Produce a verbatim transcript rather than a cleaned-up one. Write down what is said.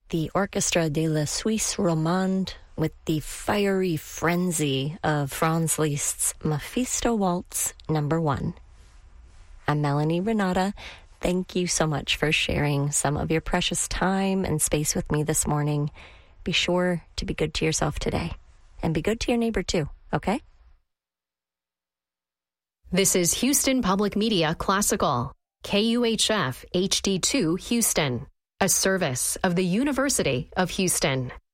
the Orchestra de la Suisse Romande with the fiery frenzy of Franz Liszt's Mephisto Waltz number one. I'm Melanie Renata. Thank you so much for sharing some of your precious time and space with me this morning. Be sure to be good to yourself today, and be good to your neighbor too, okay? This is Houston Public Media Classical, K U H F H D two Houston, a service of the University of Houston.